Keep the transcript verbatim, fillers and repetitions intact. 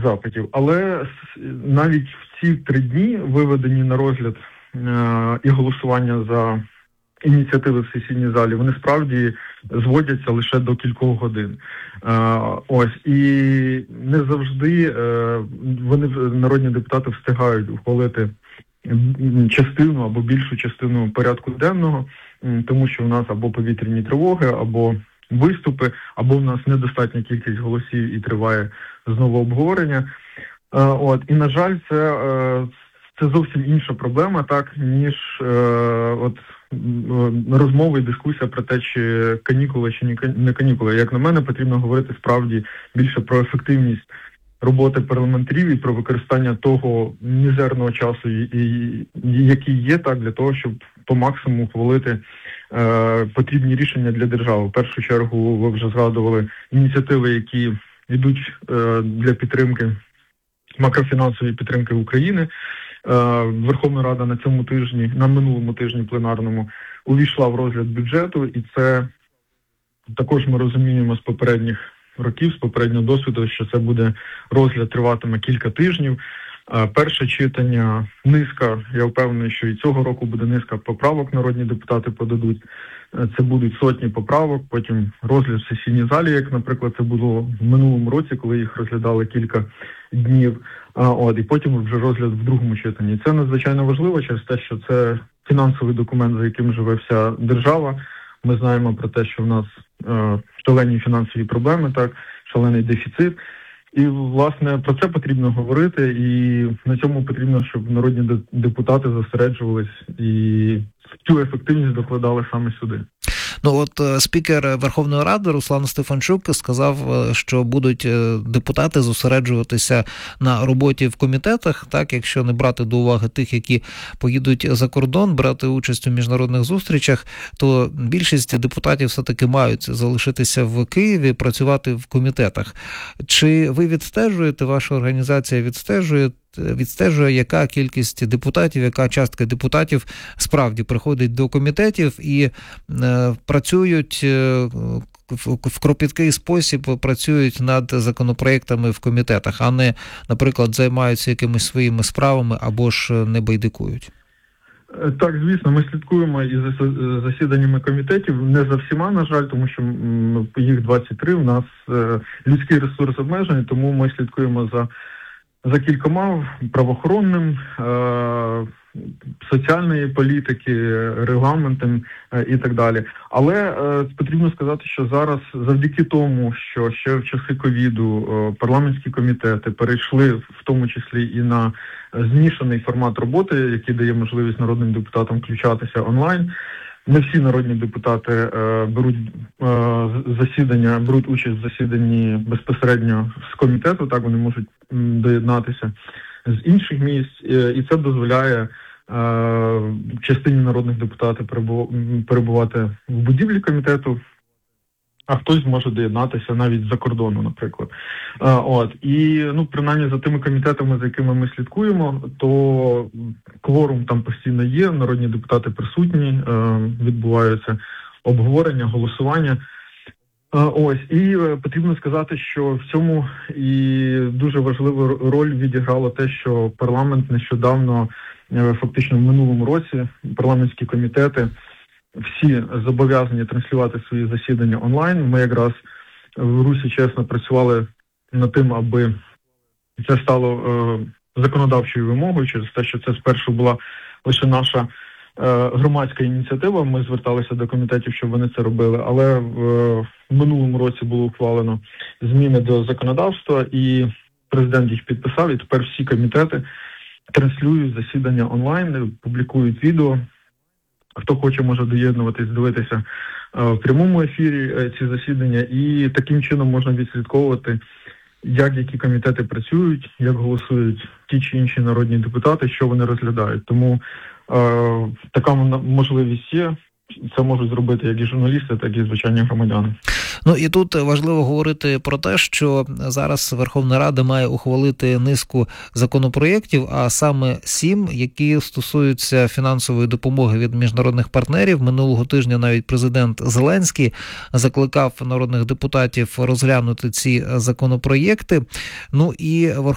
запитів. Але навіть в ці три дні, виведені на розгляд е- і голосування за ініціативи в сесійній залі, вони справді зводяться лише до кількох годин. Е, ось, і не завжди е, вони, народні депутати, встигають ухвалити частину або більшу частину порядку денного, тому що в нас або повітряні тривоги, або виступи, або в нас недостатня кількість голосів і триває знову обговорення. Е, от, і, на жаль, це, е, це зовсім інша проблема, так, ніж е, от, розмови і дискусія про те, чи канікули, чи не канікули. Як на мене, потрібно говорити справді більше про ефективність роботи парламентарів і про використання того мізерного часу, який є, так, для того, щоб по максимуму ухвалити е, потрібні рішення для держави. В першу чергу, ви вже згадували ініціативи, які йдуть е, для підтримки, макрофінансової підтримки України. Верховна Рада на цьому тижні, на минулому тижні пленарному, увійшла в розгляд бюджету, і це також ми розуміємо з попередніх років, з попереднього досвіду, що це буде розгляд, триватиме кілька тижнів. Перше читання, низка, я впевнений, що і цього року буде низка поправок, народні депутати подадуть. Це будуть сотні поправок, потім розгляд в сесійній залі, як, наприклад, це було в минулому році, коли їх розглядали кілька днів. От, і потім вже розгляд в другому читанні. Це надзвичайно важливо через те, що це фінансовий документ, за яким живе вся держава. Ми знаємо про те, що в нас е, шалені фінансові проблеми, так, шалений дефіцит. І, власне, про це потрібно говорити, і на цьому потрібно, щоб народні депутати зосереджувались і цю ефективність докладали саме сюди. Ну от спікер Верховної Ради Руслан Стефанчук сказав, що будуть депутати зосереджуватися на роботі в комітетах, так, якщо не брати до уваги тих, які поїдуть за кордон, брати участь у міжнародних зустрічах, то більшість депутатів все-таки мають залишитися в Києві, працювати в комітетах. Чи ви відстежуєте, ваша організація відстежує, відстежує, яка кількість депутатів, яка частка депутатів справді приходить до комітетів і е, працюють е, в, в кропіткий спосіб, працюють над законопроектами в комітетах, а не, наприклад, займаються якимись своїми справами або ж не байдикують? Так, звісно, ми слідкуємо і за засіданнями комітетів, не за всіма, на жаль, тому що їх двадцять три, у нас е, людський ресурс обмежений, тому ми слідкуємо за За кількома: правоохоронним, е- соціальної політики, регламентом е- і так далі. Але е- потрібно сказати, що зараз завдяки тому, що ще в часи ковіду е- парламентські комітети перейшли в тому числі і на змішаний формат роботи, який дає можливість народним депутатам включатися онлайн. Не всі народні депутати е, беруть е, засідання, беруть участь в засіданні безпосередньо з комітету, так вони можуть м, доєднатися з інших місць, е, і це дозволяє е, частині народних депутатів перебувати в будівлі комітету, а хтось може доєднатися навіть з-за кордону, наприклад. А, от. І, ну, принаймні, за тими комітетами, за якими ми слідкуємо, то кворум там постійно є, народні депутати присутні, е, відбуваються обговорення, голосування. А, ось. І е, потрібно сказати, що в цьому і дуже важливу роль відіграло те, що парламент нещодавно, е, фактично в минулому році, парламентські комітети всі зобов'язані транслювати свої засідання онлайн. Ми якраз в Русі чесно працювали над тим, аби це стало е, законодавчою вимогою, через те, що це спершу була лише наша е, громадська ініціатива. Ми зверталися до комітетів, щоб вони це робили, але в, в минулому році було ухвалено зміни до законодавства, і президент їх підписав, і тепер всі комітети транслюють засідання онлайн, публікують відео. Хто хоче, може доєднуватись, дивитися е, в прямому ефірі е, ці засідання, і таким чином можна відслідковувати, як які комітети працюють, як голосують ті чи інші народні депутати, що вони розглядають. Тому е, така можливість є. Це можуть зробити як і журналісти, так і звичайні громадяни. Ну і тут важливо говорити про те, що зараз Верховна Рада має ухвалити низку законопроєктів, а саме сім, які стосуються фінансової допомоги від міжнародних партнерів. Минулого тижня навіть президент Зеленський закликав народних депутатів розглянути ці законопроєкти. Ну і